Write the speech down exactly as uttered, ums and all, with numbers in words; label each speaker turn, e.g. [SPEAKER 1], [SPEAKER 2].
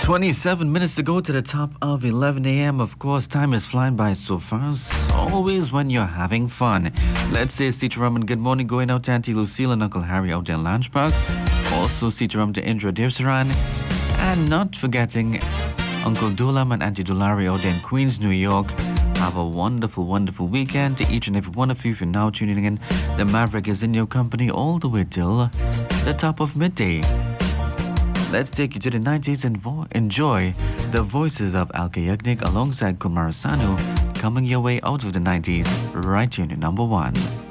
[SPEAKER 1] twenty-seven minutes to go to the top of eleven a.m. Of course, time is flying by so fast. Always when you're having fun. Let's say Sitaram and good morning going out to Auntie Lucille and Uncle Harry out there in Lange Park. Also Sitaram to Indra Devsaran. And not forgetting Uncle Dulam and Auntie Dulari out there in Queens, New York. Have a wonderful, wonderful weekend to each and every one of you. If you're now tuning in, the Maverick is in your company all the way till the top of midday. Let's take you to the nineties and vo- enjoy the voices of Alka Yagnik alongside Kumar Sanu coming your way out of the nineties right here in number one.